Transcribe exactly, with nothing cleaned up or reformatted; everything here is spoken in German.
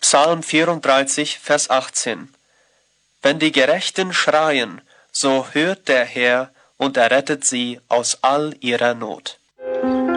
Psalm vierunddreißig, Vers achtzehn. Wenn die Gerechten schreien, so hört der Herr und errettet sie aus all ihrer Not.